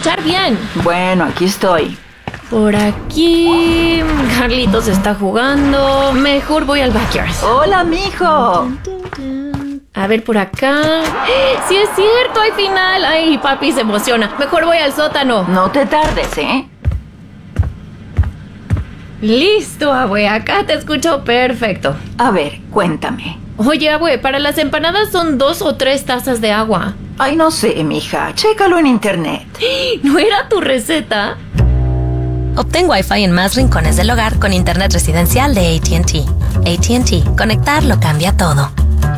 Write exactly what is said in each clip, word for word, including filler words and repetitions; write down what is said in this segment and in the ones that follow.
escuchar bien. Bueno, aquí estoy. Por aquí... Carlitos está jugando. Mejor voy al backyard. Hola, mijo. A ver, por acá... ¡Sí es cierto! ¡Hay final! ¡Ay, papi se emociona! Mejor voy al sótano. No te tardes, ¿eh? Listo, abue. Acá te escucho perfecto. A ver, cuéntame. Oye, abue, para las empanadas son dos o tres tazas de agua. Ay, no sé, mija. Chécalo en internet. ¿No era tu receta? Obtén Wi-Fi en más rincones del hogar con internet residencial de A T and T. A T and T. Conectar lo cambia todo.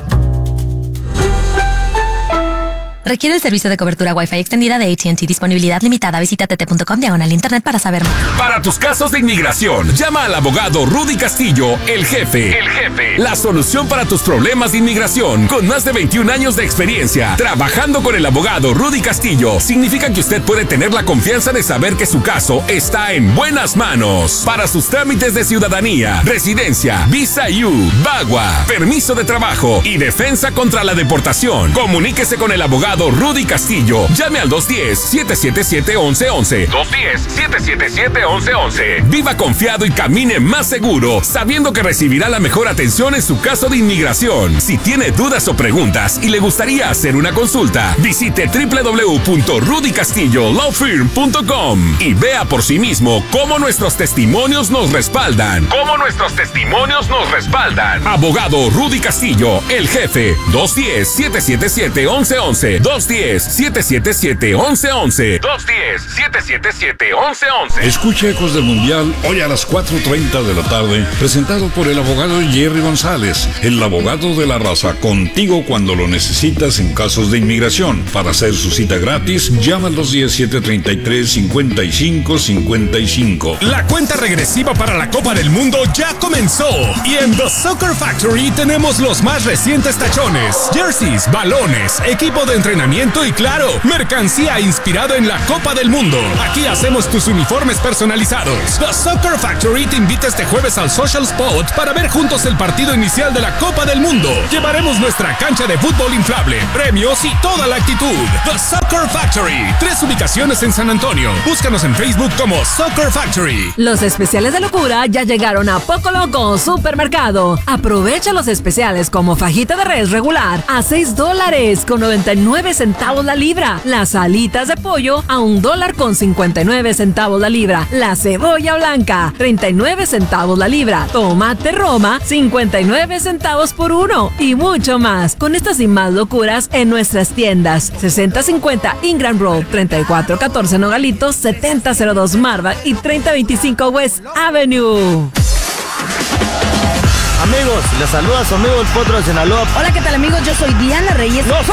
Requiere el servicio de cobertura Wi-Fi extendida de A T and T. Disponibilidad limitada. Visita t t punto com diagonal internet para saber más. Para tus casos de inmigración, llama al abogado Rudy Castillo, el jefe. El jefe. La solución para tus problemas de inmigración. Con más de veintiún años de experiencia, trabajando con el abogado Rudy Castillo, significa que usted puede tener la confianza de saber que su caso está en buenas manos. Para sus trámites de ciudadanía, residencia, visa U, VAWA, permiso de trabajo y defensa contra la deportación, comuníquese con el abogado Rudy Castillo. Llame al dos uno cero, siete siete siete, once once. dos uno cero, siete siete siete, once once. Viva confiado y camine más seguro, sabiendo que recibirá la mejor atención en su caso de inmigración. Si tiene dudas o preguntas y le gustaría hacer una consulta, visite w w w punto rudy castillo law firm punto com y vea por sí mismo cómo nuestros testimonios nos respaldan. Cómo nuestros testimonios nos respaldan. Abogado Rudy Castillo, el jefe. dos uno cero, siete siete siete, once once. dos uno cero, siete siete siete, once once. dos uno cero, siete siete siete, once once. Escucha Ecos del Mundial hoy a las cuatro treinta de la tarde, presentado por el abogado Jerry González, el abogado de la raza, contigo cuando lo necesitas en casos de inmigración. Para hacer su cita gratis, llama al dos uno cero, siete tres tres, cinco cinco cinco cinco. La cuenta regresiva para la Copa del Mundo ya comenzó y en The Soccer Factory tenemos los más recientes tachones, jerseys, balones, equipo de entrenamiento y claro, mercancía inspirada en la Copa del Mundo. Aquí hacemos tus uniformes personalizados. The Soccer Factory te invita este jueves al Social Spot para ver juntos el partido inicial de la Copa del Mundo. Llevaremos nuestra cancha de fútbol inflable, premios y toda la actitud. The Soccer Factory. Tres ubicaciones en San Antonio. Búscanos en Facebook como Soccer Factory. Los especiales de locura ya llegaron a Poco Loco Supermercado. Aprovecha los especiales como fajita de res regular a seis dólares con noventa y nueve centavos la libra. Las alitas de pollo a un dólar con cincuenta y nueve centavos la libra. La cebolla blanca, treinta y nueve centavos la libra. Tomate Roma, cincuenta y nueve centavos por uno. Y mucho más. Con estas y más locuras en nuestras tiendas. sesenta cincuenta Ingram Road, treinta y cuatro catorce Nogalitos, setenta cero dos Marva y treinta veinticinco West Avenue. Amigos, les saluda su amigo el Potro de Sinaloa. Hola, ¿qué tal amigos? Yo soy Diana Reyes. Nos